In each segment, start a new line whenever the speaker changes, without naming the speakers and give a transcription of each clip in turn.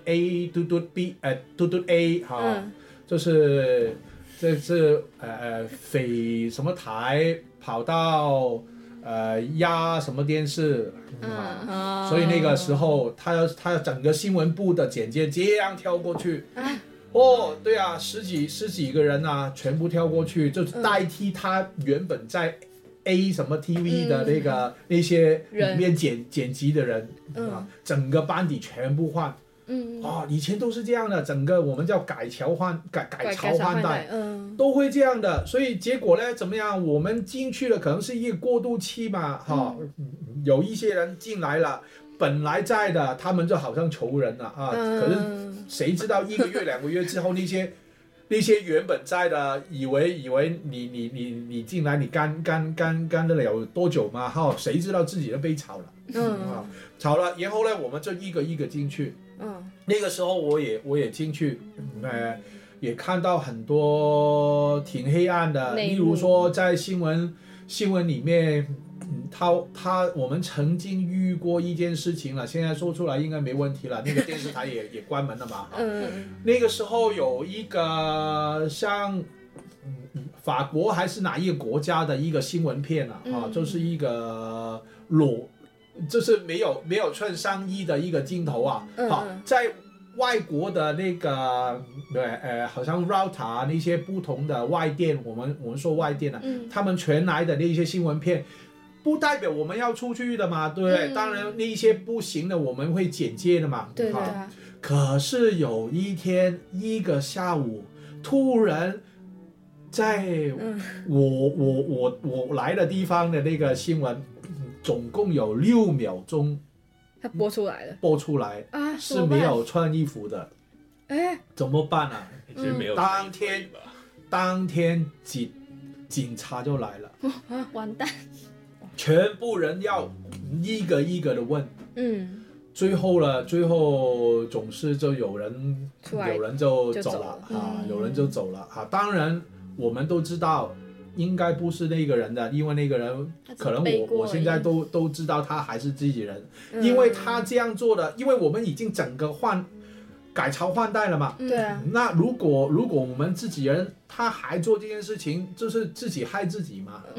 A 嘟嘟 B 嘟嘟 A 哈，就是这是匪什么台跑到压什么电视，所以那个时候他整个新闻部的简介这样跳过去。对啊，十几个人啊，全部跳过去，就代替他原本在 A 什么 TV 的那些里面剪辑的人整个班底全部换。以前都是这样的，整个我们叫改朝换代，都会这样的。所以结果呢，怎么样？我们进去了，可能是一个过渡期嘛，有一些人进来了，本来在的，他们就好像仇人了可是谁知道1个月2个月之后，那些原本在的，以为你进来，你干得了多久嘛？谁知道自己都被炒了，炒了，然后呢，我们就一个一个进去。那个时候我也进去，也看到很多挺黑暗的，例如说在新闻里面，我们曾经遇过一件事情了，现在说出来应该没问题了。那个电视台也关门了嘛。那个时候有一个像法国还是哪一个国家的一个新闻片就是一个就是没有穿上衣的一个镜头在外国的那个好像 router 那些不同的外电，我们说外电他们传来的那些新闻片，不代表我们要出去的嘛，对不对？当然那些不行的我们会简介的嘛。
对。
可是有一天一个下午，突然在我来的地方的那个新闻，总共有6秒钟，
它播出来
是没有穿衣服的，怎么办啊？当天警察就来了，
完蛋，
全部人要一个一个的问，最后总是就有人就走了有人就走了当然我们都知道应该不是那个人的，因为那个人可能我现在都知道他还是自己人，因为他这样做的，因为我们已经整个改朝换代了嘛。
对啊。
那如果我们自己人他还做这件事情，就是自己害自己嘛。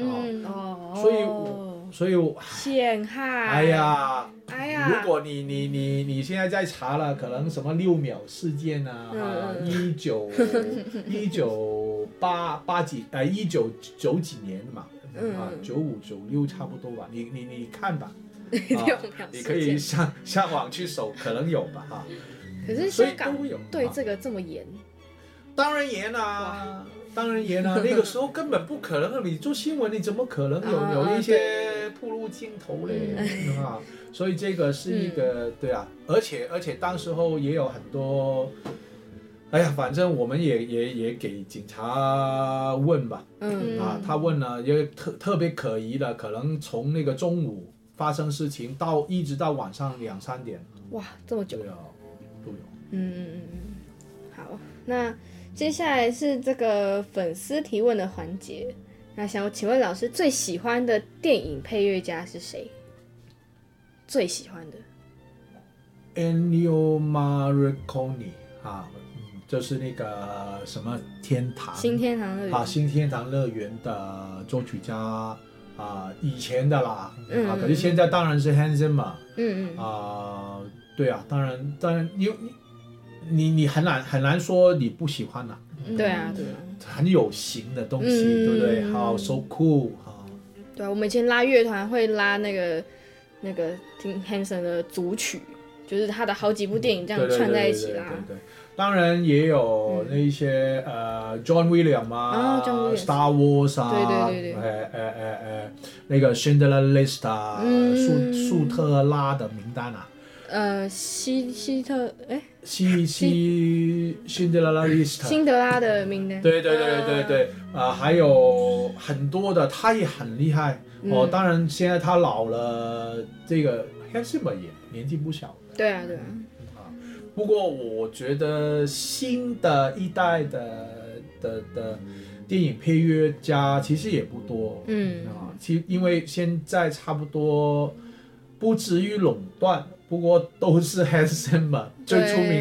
所以
陷害。
哎呀，如果你现在在查了，可能什么6秒事件1990几年嘛，95、96差不多吧，你看吧，你可以上网去搜，可能有吧
可是香港对这个这么严？
当然严啊，那个时候根本不可能，你做新闻你怎么可能有一些暴露镜头嘞所以这个是一个对啊，而且当时候也有很多。反正我们也给警察问吧，他问了，因为特别可疑的，可能从那个中午发生事情一直到晚上2、3点，
哇，这么久，
对啊，都有。
好，那接下来是这个粉丝提问的环节，那想请问老师最喜欢的电影配乐家是谁？最喜欢的
Ennio Morricone 就是那个什么新天堂乐园的作曲家以前的啦可是现在当然是 Hans Zimmer 对啊，当然你很难说你不喜欢啦，
对啊，
很有型的东西，对不对？So cool
对啊，我们以前拉乐团会拉那个 Tim Henson 的组曲，就是他的好几部电影这样串在一起啦。
对，当然也有那些John Williams Star Wars
对，
那个 Schindler List 苏特拉的名单辛德拉的名单，对还有很多的，他也很厉害当然现在他老了，这个 Hans Zimmer 也年纪不小，
对啊
不过我觉得新的一代的电影配乐家其实也不多，因为现在差不多不至于垄断，不过都是 Hans Zimmer 最出名